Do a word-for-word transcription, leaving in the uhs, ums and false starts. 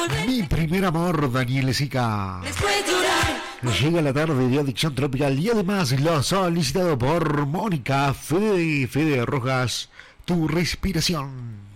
Mi primer amor, Daniel Esica. Llega la tarde de Adicción Tropical y además lo solicitado por Mónica Fede, Fede Rojas, Tu Respiración.